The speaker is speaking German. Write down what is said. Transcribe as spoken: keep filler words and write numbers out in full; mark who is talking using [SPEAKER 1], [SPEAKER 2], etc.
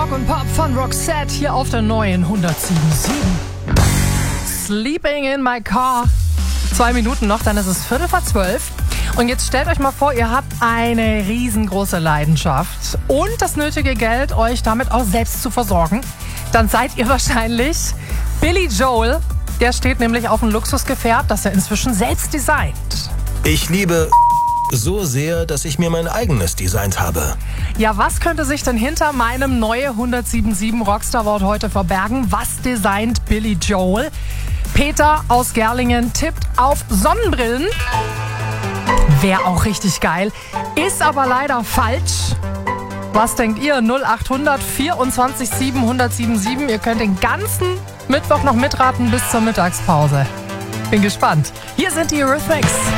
[SPEAKER 1] Rock und Pop von Roxette hier auf der neuen hundertsieben Komma sieben. Sleeping in my car. Zwei Minuten noch, dann ist es Viertel vor zwölf. Und jetzt stellt euch mal vor, ihr habt eine riesengroße Leidenschaft und das nötige Geld, euch damit auch selbst zu versorgen. Dann seid ihr wahrscheinlich Billy Joel. Der steht nämlich auf einem Luxusgefährt, das er inzwischen selbst designt.
[SPEAKER 2] Ich liebe so sehr, dass ich mir mein eigenes designt habe.
[SPEAKER 1] Ja, was könnte sich denn hinter meinem neue hundertsieben Komma sieben Rockstar-Wort heute verbergen? Was designt Billy Joel? Peter aus Gerlingen tippt auf Sonnenbrillen. Wäre auch richtig geil. Ist aber leider falsch. Was denkt ihr? null acht hundert vierundzwanzig sieben hundertsieben sieben. Ihr könnt den ganzen Mittwoch noch mitraten bis zur Mittagspause. Bin gespannt. Hier sind die Eurythmics.